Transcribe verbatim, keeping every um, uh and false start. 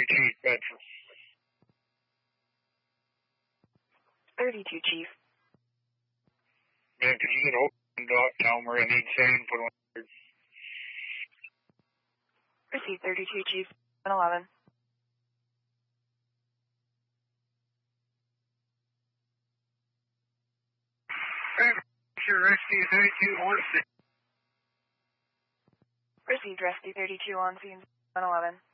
thirty-two, Chief, Bedford. thirty-two, Chief. Man, could you get open dot down where I need sand put on? Received thirty-two, Chief. one eleven. Rescue thirty-two on scene. Received Rescue thirty-two on scene one eleven.